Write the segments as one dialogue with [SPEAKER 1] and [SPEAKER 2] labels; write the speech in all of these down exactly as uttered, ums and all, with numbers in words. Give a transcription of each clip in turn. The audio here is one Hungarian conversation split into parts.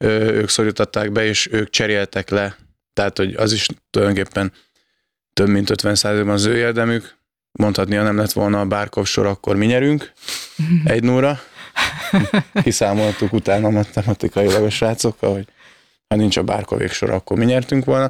[SPEAKER 1] ők szorították be, és ők cseréltek le. Tehát, hogy az is tulajdonképpen több mint ötven százalékban az ő érdemük. Mondhatni, ha nem lett volna a Barkov sor, akkor mi nyerünk egy nulla. Kiszámoltuk utána matematikailag a srácokkal, hogy ha nincs a Barkovék sor, akkor mi nyertünk volna.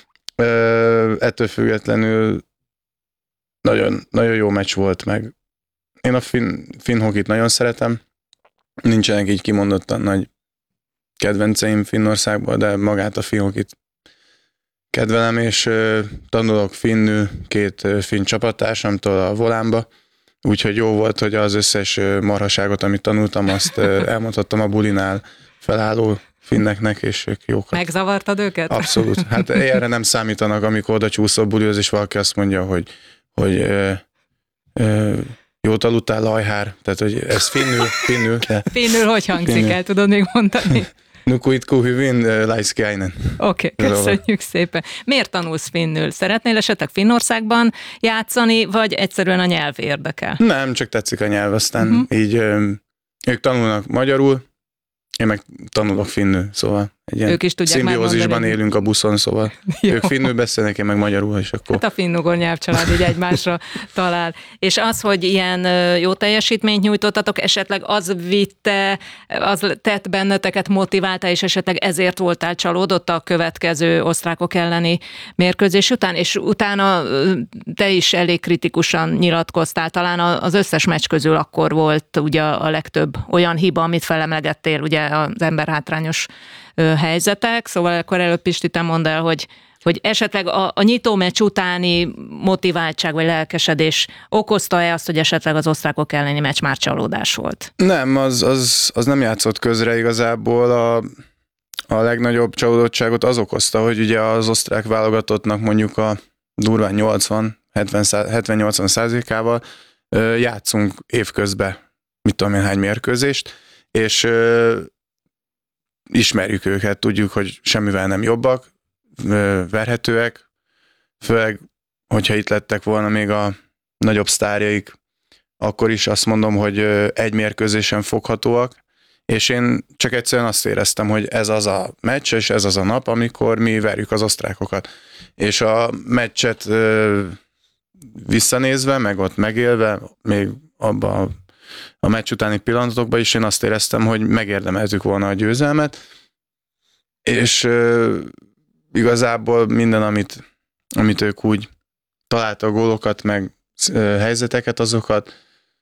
[SPEAKER 1] Ö, ettől függetlenül nagyon, nagyon jó meccs volt meg. Én a finn, finn hokit nagyon szeretem. Nincsenek így kimondottan nagy kedvenceim Finnországban, de magát a finn hokit kedvelem, és ö, tanulok finnül két ö, finn csapattársamtól a Volánba, úgyhogy jó volt, hogy az összes ö, marhaságot, amit tanultam, azt ö, elmondhattam a bulinál felálló finneknek, és ők jókat.
[SPEAKER 2] Megzavartad őket?
[SPEAKER 1] Abszolút. Hát erre nem számítanak, amikor oda csúszol bulihoz, és valaki azt mondja, hogy, hogy ö, ö, jót aludtál, lajhár, tehát hogy ez finnül, finnül. De
[SPEAKER 2] finnül hogy hangzik finnül. El, tudod még mondani?
[SPEAKER 1] Nukuitku hyvin laiskiainen.
[SPEAKER 2] Oké, okay, köszönjük szépen. Miért tanulsz finnül? Szeretnél esetleg Finnországban játszani, vagy egyszerűen a nyelv érdekel?
[SPEAKER 1] Nem, csak tetszik a nyelv, aztán uh-huh. így ö, ők tanulnak magyarul, én meg tanulok finnül, szóval egy ilyen ők is szimbiózisban élünk a buszon, szóval jó. Ők finnül beszélnek, én meg magyarul, és akkor...
[SPEAKER 2] Hát a finn-ugor nyelvcsalád így egymásra talál. És az, hogy ilyen jó teljesítményt nyújtottatok, esetleg az vitte, az tett benneteket, motiválta, és esetleg ezért voltál csalódott a következő osztrákok elleni mérkőzés után, és utána te is elég kritikusan nyilatkoztál, talán az összes meccs közül akkor volt ugye a legtöbb olyan hiba, amit felemlegettél, ugye az emberhátrányos helyzetek, szóval akkor előbb Pisti, te mondd el, hogy, hogy esetleg a, a nyitó meccs utáni motiváltság vagy lelkesedés okozta-e azt, hogy esetleg az osztrákok elleni meccs már csalódás volt?
[SPEAKER 1] Nem, az, az, az nem játszott közre igazából. A, a legnagyobb csalódottságot az okozta, hogy ugye az osztrák válogatottnak mondjuk a durván nyolcvan hetven-nyolcvan százalékával játszunk évközben, mit tudom én hány mérkőzést, és ismerjük őket, tudjuk, hogy semmivel nem jobbak, verhetőek, főleg, hogyha itt lettek volna még a nagyobb sztárjaik, akkor is azt mondom, hogy egy mérkőzésen foghatóak, és én csak egyszerűen azt éreztem, hogy ez az a meccs, és ez az a nap, amikor mi verjük az osztrákokat. És a meccset visszanézve, meg ott megélve, még abban a meccs utáni pillanatokban is én azt éreztem, hogy megérdemeltük volna a győzelmet, és uh, igazából minden, amit, amit ők úgy találtak, gólokat, meg uh, helyzeteket, azokat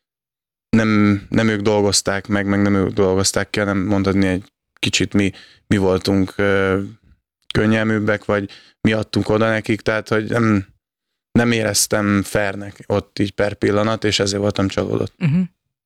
[SPEAKER 1] nem, nem ők dolgozták meg, meg nem ők dolgozták ki, hanem mondani egy kicsit mi, mi voltunk uh, könnyelműbbek, vagy mi adtunk oda nekik, tehát hogy nem, nem éreztem fairnek ott így per pillanat, és ezért voltam csalódott. Uh-huh.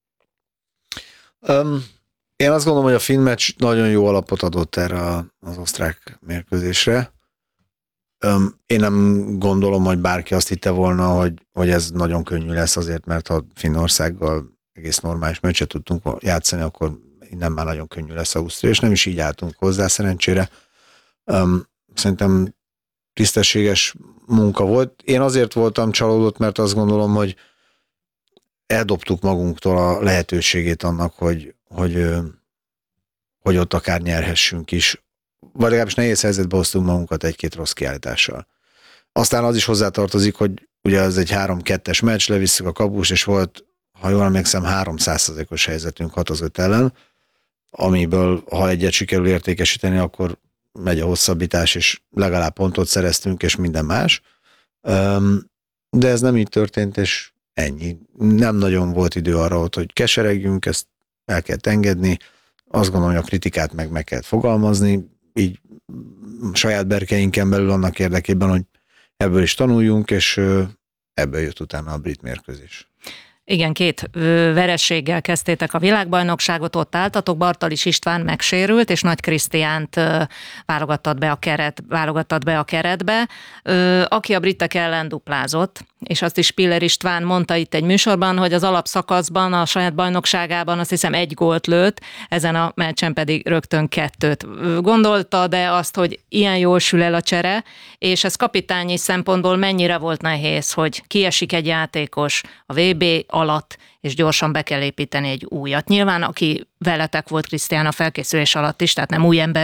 [SPEAKER 3] Um, én azt gondolom, hogy a finn meccs nagyon jó alapot adott erre az osztrák mérkőzésre. Um, én nem gondolom, hogy bárki azt hitte volna, hogy, hogy ez nagyon könnyű lesz azért, mert ha Finnországgal egész normális meccset tudtunk játszani, akkor innen már nagyon könnyű lesz Ausztria, és nem is így álltunk hozzá szerencsére. Um, szerintem tisztességes munka volt. Én azért voltam csalódott, mert azt gondolom, hogy eldobtuk magunktól a lehetőségét annak, hogy, hogy, hogy ott akár nyerhessünk is. Vagy legalábbis nehéz helyzetbe hoztunk magunkat egy-két rossz kiállítással. Aztán az is hozzátartozik, hogy ugye ez egy három-kettes meccs, levisszük a kapust, és volt, ha jól emlékszem, háromszáz százalékos helyzetünk hat az öt ellen, amiből, ha egyet sikerül értékesíteni, akkor megy a hosszabbítás, és legalább pontot szereztünk, és minden más. De ez nem így történt, és ennyi. Nem nagyon volt idő arra ott, hogy keseregjünk, ezt el kell engedni. Azt gondolom, hogy a kritikát meg meg kell fogalmazni, így saját berkeinken belül annak érdekében, hogy ebből is tanuljunk, és ebből jött utána a brit mérkőzés.
[SPEAKER 2] Igen, két vereséggel kezdtétek a világbajnokságot, ott álltatok, Bartalis István megsérült, és Nagy Krisztiánt válogattad be a keret, válogattad be a keretbe, aki a britek ellen duplázott, és azt is Spiller István mondta itt egy műsorban, hogy az alapszakaszban, a saját bajnokságában azt hiszem egy gólt lőtt, ezen a meccsen pedig rögtön kettőt. Gondolta de azt, hogy ilyen jól sül el a csere, és ez kapitányi szempontból mennyire volt nehéz, hogy kiesik egy játékos a vé bé alatt, és gyorsan be kell építeni egy újat. Nyilván, aki veletek volt, Krisztián, a felkészülés alatt is, tehát nem új ember